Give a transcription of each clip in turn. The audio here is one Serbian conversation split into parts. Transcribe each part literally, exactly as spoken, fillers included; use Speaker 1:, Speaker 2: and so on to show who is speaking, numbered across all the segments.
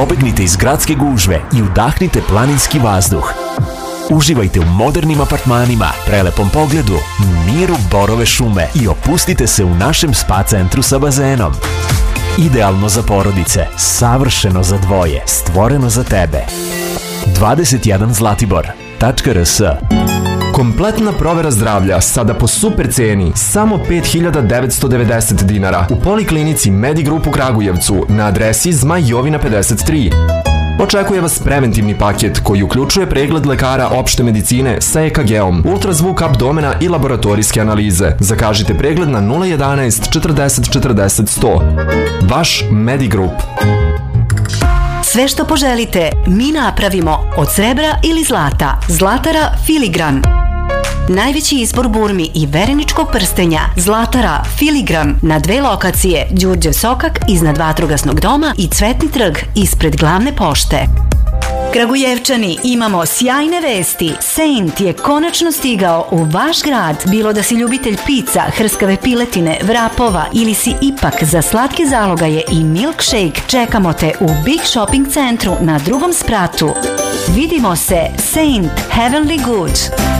Speaker 1: Pobegnite iz gradske gužve i udahnite planinski vazduh. Uživajte u modernim apartmanima, prelepom pogledu, miru borove šume i opustite se u našem spa centru sa bazenom. Idealno za porodice, savršeno za dvoje, stvoreno za tebe. dvadeset jedan Zlatibor tačka r s.
Speaker 2: Kompletna provera zdravlja sada po super ceni, samo pet hiljada devetsto devedeset dinara u Poliklinici Medigrup u Kragujevcu na adresi Zmaj Jovina pedeset tri. Očekuje vas preventivni paket koji uključuje pregled lekara opšte medicine sa E K G-om, ultrazvuk abdomena i laboratorijske analize. Zakažite pregled na nula jedanaest četrdeset četrdeset sto. Vaš Medigrup.
Speaker 3: Sve što poželite, mi napravimo od srebra ili zlata. Zlatara Filigran. Najveći izbor burmi i vereničkog prstenja. Zlatara Filigran na dve lokacije: Đurđev sokak iznad Vatrogasnog doma i Cvetni trg ispred glavne pošte. Kragujevčani, imamo sjajne vesti. Saint je konačno stigao u vaš grad. Bilo da si ljubitelj pica, hrskave piletine, vrapova ili si ipak za slatke zalogaje i milkshake, čekamo te u Big Shopping centru na drugom spratu. Vidimo se, Saint Heavenly Good.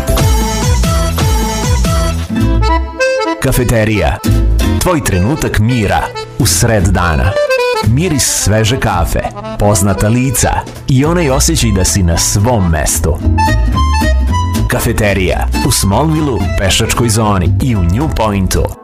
Speaker 1: Kafeterija. Tvoj trenutak mira u sred dana. Miris sveže kafe, poznata lica i onaj osjećaj da si na svom mestu. Kafeterija u Smallville-u, Pešačkoj zoni i u New Pointu.